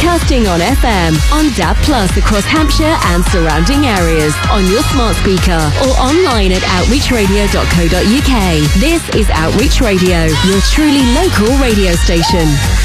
Broadcasting on FM, on DAB Plus across Hampshire and surrounding areas, on your smart speaker or online at outreachradio.co.uk. This is Outreach Radio, your truly local radio station.